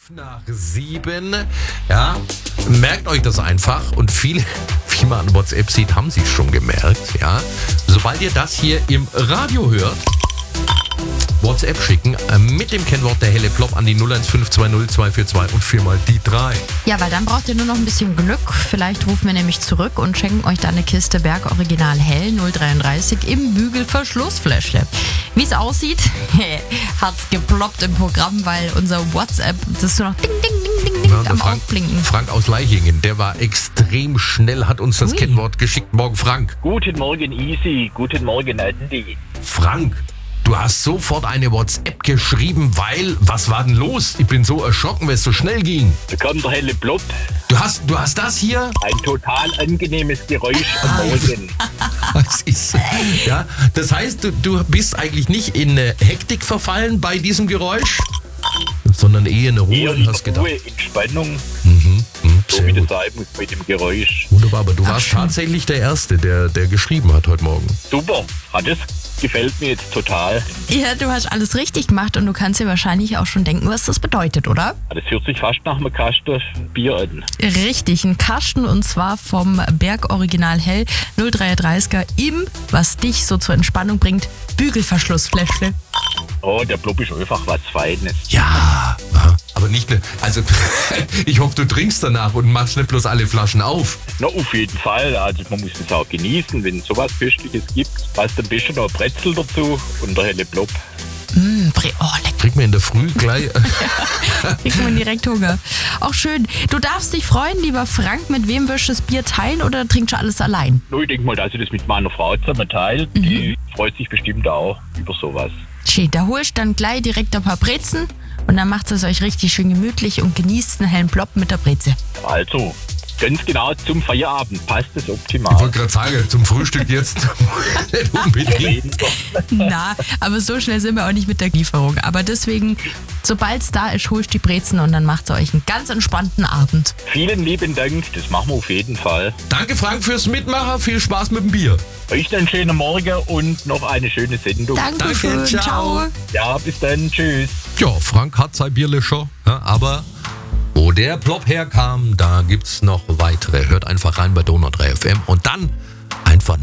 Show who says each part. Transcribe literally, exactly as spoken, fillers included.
Speaker 1: Nach sieben. Ja, merkt euch das einfach. Und viele, wie man an WhatsApp sieht, haben sie es schon gemerkt. Ja, sobald ihr das hier im Radio hört, WhatsApp schicken äh, mit dem Kennwort der helle Plop an die null eins fünf zwei null zwei vier zwei und viermal die drei.
Speaker 2: Ja, weil dann braucht ihr nur noch ein bisschen Glück. Vielleicht rufen wir nämlich zurück und schenken euch dann eine Kiste Berg Original Hell null dreiunddreißig im Bügelverschlussfläschle. Wie es aussieht, hat's geploppt im Programm, weil unser WhatsApp, das ist so noch ding, ding, ding, ding, ding
Speaker 1: Ja,
Speaker 2: am
Speaker 1: Frank,
Speaker 2: Aufblinken.
Speaker 1: Frank aus Leichingen, der war extrem schnell, hat uns das
Speaker 2: Ui.
Speaker 1: Kennwort geschickt. Morgen, Frank.
Speaker 3: Guten Morgen, Easy. Guten Morgen, Andy.
Speaker 1: Frank, du hast sofort eine WhatsApp geschrieben, weil, was war denn los? Ich bin so erschrocken, weil es so schnell ging.
Speaker 3: Da kommt der helle Plop.
Speaker 1: Du hast, du hast das hier?
Speaker 3: Ein total angenehmes Geräusch am Morgen.
Speaker 1: Das ist, ja, das heißt, du, du bist eigentlich nicht in eine Hektik verfallen bei diesem Geräusch, sondern eher eine Ruhe
Speaker 3: Eher
Speaker 1: und hast gedacht.
Speaker 3: Ruhe, Entspannung,
Speaker 1: Mhm, mhm,
Speaker 3: so
Speaker 1: sehr
Speaker 3: wie das
Speaker 1: gut.
Speaker 3: sein muss mit dem Geräusch.
Speaker 1: Wunderbar, aber du
Speaker 2: Ach,
Speaker 1: warst
Speaker 2: schön.
Speaker 1: tatsächlich der Erste, der, der geschrieben hat heute Morgen.
Speaker 3: Super, hat es. Gefällt mir jetzt total.
Speaker 2: Ja, du hast alles richtig gemacht und du kannst dir wahrscheinlich auch schon denken, was das bedeutet, oder?
Speaker 3: Das hört sich fast nach einem Kasten Bier an.
Speaker 2: Richtig, ein Kasten und zwar vom Berg Original Hell null dreiunddreißiger im, was dich so zur Entspannung bringt, Bügelverschlussfläschle.
Speaker 3: Oh, der Plop ist einfach was Feines.
Speaker 1: Ja, aha, aber nicht ne, also ich hoffe, du trinkst danach und machst nicht bloß alle Flaschen auf.
Speaker 3: Na, auf jeden Fall. Also man muss es auch genießen, wenn es sowas Köstliches gibt. Passt ein bisschen noch Brezel dazu und der helle Plop.
Speaker 2: Mm, Bre- oh, lecker.
Speaker 1: Kriegt man in der Früh gleich.
Speaker 2: Kriegt man direkt Hunger. Auch schön. Du darfst dich freuen, lieber Frank. Mit wem wirst du das Bier teilen oder trinkst du alles allein?
Speaker 3: Nur ich denke mal, dass ich das mit meiner Frau zusammen teile. Die freut sich bestimmt auch über sowas.
Speaker 2: Schön, da holst du dann gleich direkt ein paar Brezen und dann macht es euch richtig schön gemütlich und genießt einen hellen Plop mit der Breze.
Speaker 3: Also, ganz genau zum Feierabend passt es
Speaker 1: Ich
Speaker 3: optimal.
Speaker 1: wollte gerade sagen, zum Frühstück jetzt nicht unbedingt.
Speaker 3: Reden wir.
Speaker 2: Na, aber so schnell sind wir auch nicht mit der Lieferung. Aber deswegen, sobald es da ist, holst du die Brezen und dann macht es euch einen ganz entspannten Abend.
Speaker 3: Vielen lieben Dank, das machen wir auf jeden Fall.
Speaker 1: Danke Frank fürs Mitmachen, viel Spaß mit dem Bier.
Speaker 3: Euch einen schönen Morgen und noch eine schöne Sendung.
Speaker 2: Dankeschön,
Speaker 1: Danke, ciao.
Speaker 2: ciao.
Speaker 3: Ja, bis dann, tschüss.
Speaker 1: Ja, Frank hat sein Bierlöscher, ja, aber wo der Plop herkam, da gibt's noch weitere. Hört einfach rein bei Donau drei F M und dann einfach